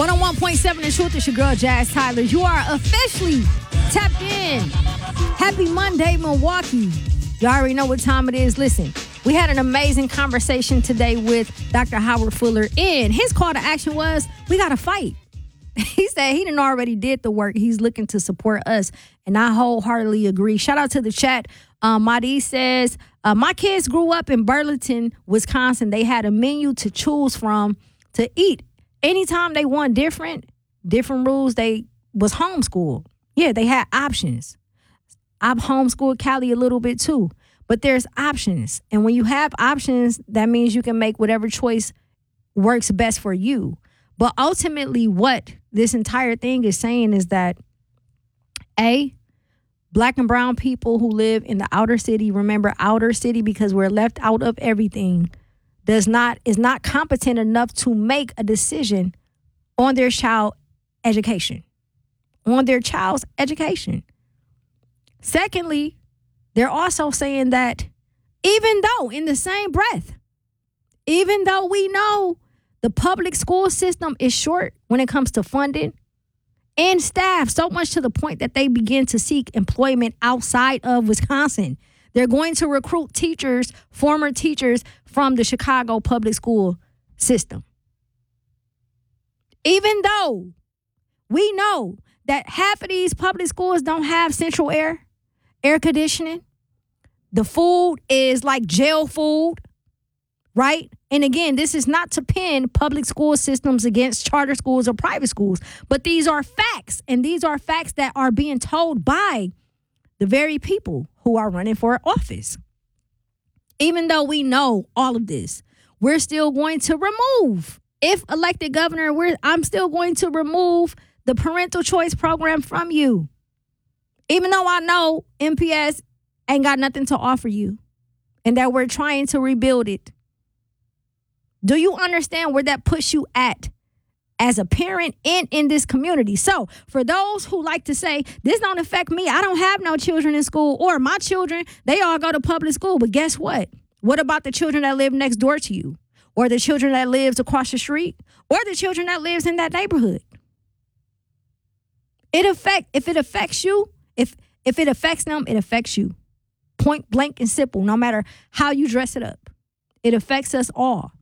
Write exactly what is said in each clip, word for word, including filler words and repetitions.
one oh one point seven The Truth. It's your girl, Jazz Tyler. You are officially tapped in. Happy Monday, Milwaukee. You already know what time it is. Listen, we had an amazing conversation today with Doctor Howard Fuller, and his call to action was, we got to fight. He said he done already did the work. He's looking to support us, and I wholeheartedly agree. Shout out to the chat. Um, Madi says, uh, my kids grew up in Burlington, Wisconsin. They had a menu to choose from to eat. Anytime they want different, different rules, they was homeschooled. Yeah, they had options. I've homeschooled Callie a little bit too, but there's options. And when you have options, that means you can make whatever choice works best for you. But ultimately, what this entire thing is saying is that, A, Black and brown people who live in the outer city, remember outer city because we're left out of everything, does not is not competent enough to make a decision on their child education, on their child's education. Secondly, they're also saying that even though in the same breath, even though we know the public school system is short when it comes to funding and staff, so much to the point that they begin to seek employment outside of Wisconsin. They're going to recruit teachers, former teachers from the Chicago public school system. Even though we know that half of these public schools don't have central air, air conditioning, the food is like jail food, right? And again, this is not to pin public school systems against charter schools or private schools, but these are facts, and these are facts that are being told by the very people who are running for office. Even though we know all of this, we're still going to remove, if elected governor, we're, I'm still going to remove the parental choice program from you. Even though I know M P S ain't got nothing to offer you and that we're trying to rebuild it. Do you understand where that puts you at as a parent and in this community? So for those who like to say, this don't affect me, I don't have no children in school, or my children, they all go to public school. But guess what? What about the children that live next door to you, or the children that lives across the street, or the children that lives in that neighborhood? It affect if it affects you, if if it affects them, it affects you. Point blank and simple, no matter how you dress it up. It affects us all.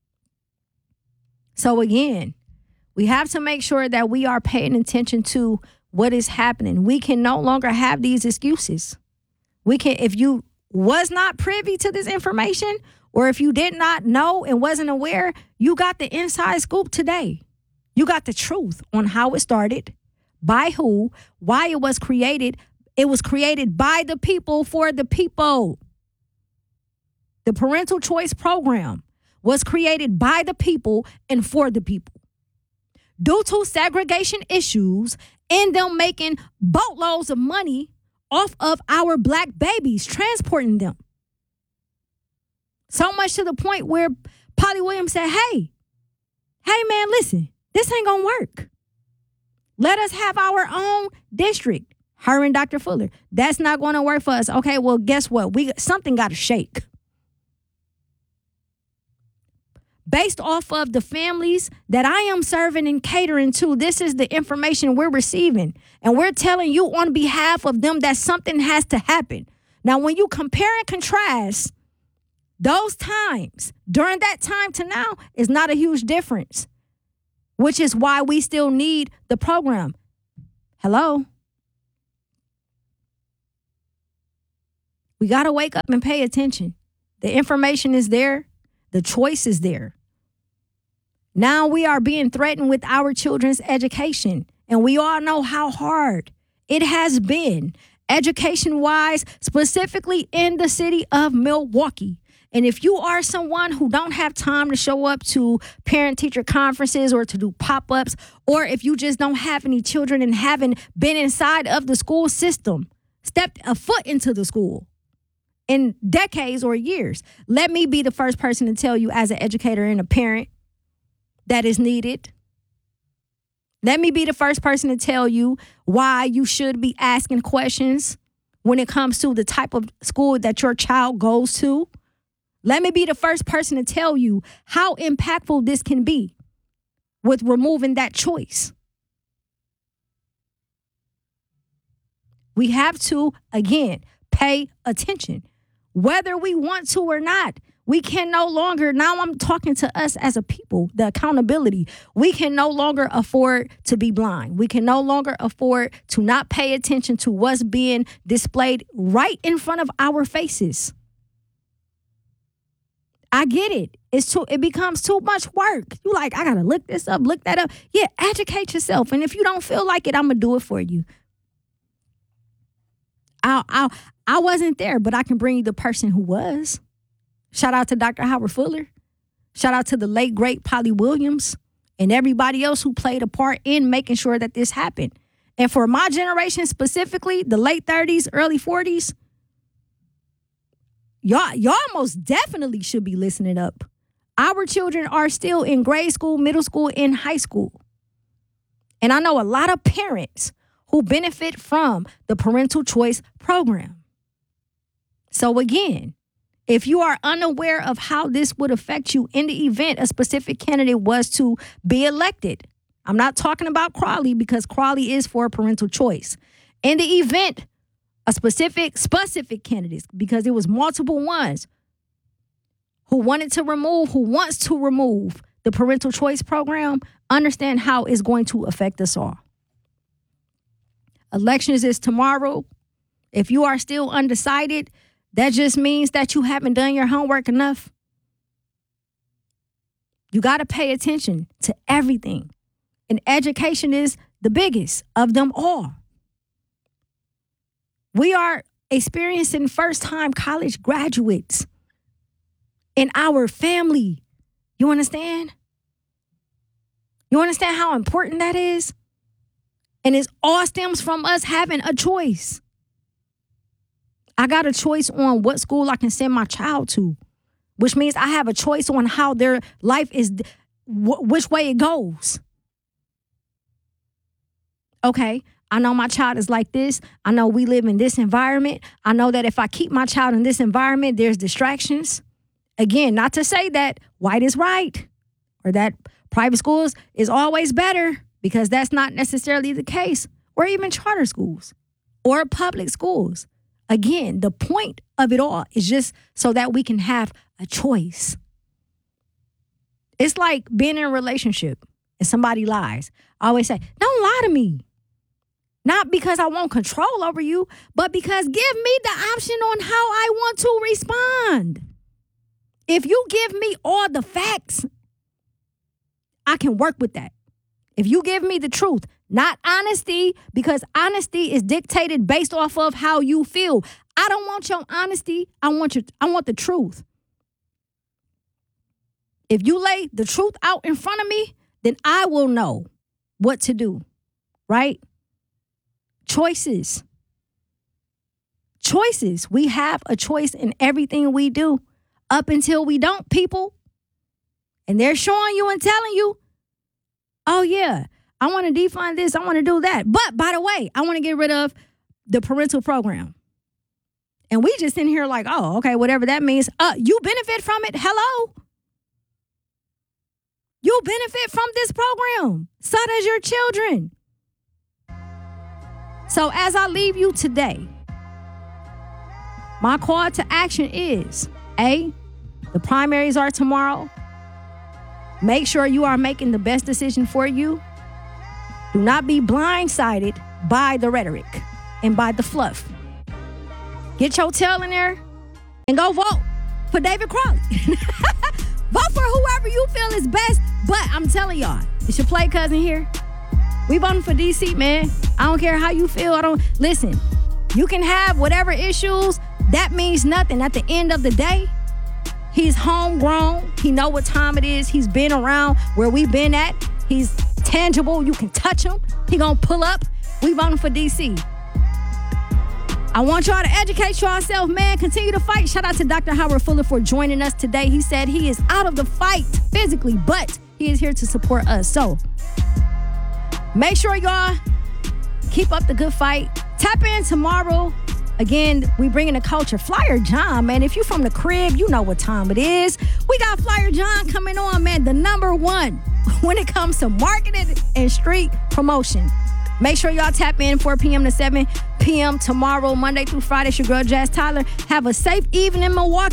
So again, we have to make sure that we are paying attention to what is happening. We can no longer have these excuses. We can, if you was not privy to this information, or if you did not know and wasn't aware, you got the inside scoop today. You got the truth on how it started, by who, why it was created. It was created by the people for the people. The parental choice program was created by the people and for the people. Due to segregation issues and them making boatloads of money off of our black babies, transporting them. So much to the point where Polly Williams said, hey, hey man, listen, this ain't gonna work. Let us have our own district, her and Doctor Fuller. That's not gonna work for us. Okay, well, guess what? We something gotta shake. Based off of the families that I am serving and catering to, this is the information we're receiving. And we're telling you on behalf of them that something has to happen. Now, when you compare and contrast those times, during that time to now, is not a huge difference, which is why we still need the program. Hello? We got to wake up and pay attention. The information is there. The choice is there. Now we are being threatened with our children's education. And we all know how hard it has been, education-wise, specifically in the city of Milwaukee. And if you are someone who don't have time to show up to parent-teacher conferences or to do pop-ups, or if you just don't have any children and haven't been inside of the school system, stepped a foot into the school in decades or years, let me be the first person to tell you, as an educator and a parent, that is needed. Let me be the first person to tell you why you should be asking questions when it comes to the type of school that your child goes to. Let me be the first person to tell you how impactful this can be. with removing that choice. We have to, again, pay attention. Whether we want to or not, we can no longer, now I'm talking to us as a people, the accountability. We can no longer afford to be blind. We can no longer afford to not pay attention to what's being displayed right in front of our faces. I get it. It's too, it becomes too much work. You like, I got to look this up, look that up. Yeah, educate yourself. And if you don't feel like it, I'm going to do it for you. I I I wasn't there, but I can bring you the person who was. Shout out to Doctor Howard Fuller. Shout out to the late, great Polly Williams and everybody else who played a part in making sure that this happened. And for my generation specifically, the late thirties, early forties, y'all, y'all most definitely should be listening up. Our children are still in grade school, middle school, and high school. And I know a lot of parents who benefit from the parental choice program. So again, if you are unaware of how this would affect you in the event a specific candidate was to be elected, I'm not talking about Crawley because Crawley is for parental choice. In the event a specific, specific candidate, because there was multiple ones who wanted to remove, who wants to remove the parental choice program, understand how it's going to affect us all. Elections is tomorrow. If you are still undecided, that just means that you haven't done your homework enough. You got to pay attention to everything. And education is the biggest of them all. We are experiencing first-time college graduates in our family. You understand? You understand how important that is? And it all stems from us having a choice. I got a choice on what school I can send my child to, which means I have a choice on how their life is, wh- which way it goes. Okay, I know my child is like this. I know we live in this environment. I know that if I keep my child in this environment, there's distractions. Again, not to say that white is right or that private schools is always better, because that's not necessarily the case, or even charter schools or public schools. Again, the point of it all is just so that we can have a choice. It's like being in a relationship and somebody lies. I always say, don't lie to me. Not because I want control over you, but because give me the option on how I want to respond. If you give me all the facts, I can work with that. If you give me the truth, not honesty, because honesty is dictated based off of how you feel. I don't want your honesty. I want your, I want the truth. If you lay the truth out in front of me, then I will know what to do, right? Choices. Choices. We have a choice in everything we do up until we don't, people. And they're showing you and telling you, oh, yeah, I want to defund this. I want to do that. But, by the way, I want to get rid of the parental program. And we just in here like, oh, okay, whatever that means. Uh, you benefit from it. Hello. You benefit from this program. So does your children. So as I leave you today, my call to action is, A, the primaries are tomorrow. Make sure you are making the best decision for you. Do not be blindsided by the rhetoric and by the fluff. Get your tail in there and go vote for David Crawley. Vote for whoever you feel is best. But I'm telling y'all, it's your play cousin here. We voting for D C, man. I don't care how you feel. I don't listen. You can have whatever issues. That means nothing. At the end of the day, he's homegrown. He know what time it is. He's been around where we've been at. He's tangible. You can touch him. He gonna pull up. We voting for D C. I want y'all to educate yourself, man. Continue to fight. Shout out to Doctor Howard Fuller for joining us today. He said he is out of the fight physically, but he is here to support us. So make sure y'all keep up the good fight. Tap in tomorrow. Again, we bringing the culture. Flyer John, man. If you from the crib, you know what time it is. We got Flyer John coming on, man. The number one when it comes to marketing and street promotion. Make sure y'all tap in four p.m. to seven p.m. tomorrow, Monday through Friday. It's your girl, Jazz Tyler. Have a safe evening in Milwaukee.